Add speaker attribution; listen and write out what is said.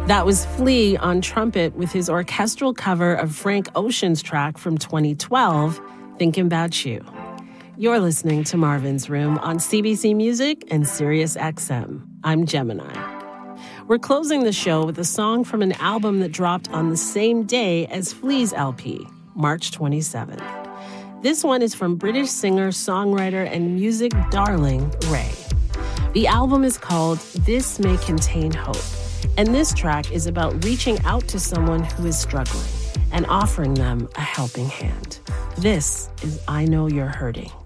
Speaker 1: That was Flea on trumpet with his orchestral cover of Frank Ocean's track from 2012, Thinking About You. You're listening to Marvin's Room on CBC Music and Sirius XM. I'm Gemini. We're closing the show with a song from an album that dropped on the same day as Flea's LP, March 27th. This one is from British singer, songwriter, and music darling Ray. The album is called This May Contain Hope, and this track is about reaching out to someone who is struggling and offering them a helping hand. This is I Know You're Hurting.